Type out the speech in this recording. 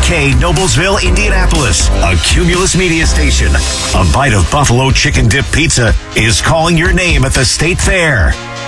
WKZK Noblesville, Indianapolis, a Cumulus media station. A bite of buffalo chicken dip pizza is calling your name at the State Fair.